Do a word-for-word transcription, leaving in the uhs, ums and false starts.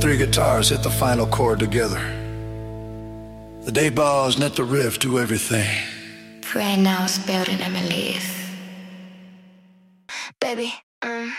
three guitars hit the final chord together. The day bars net the riff do everything. Right now spelled in M L S. Baby,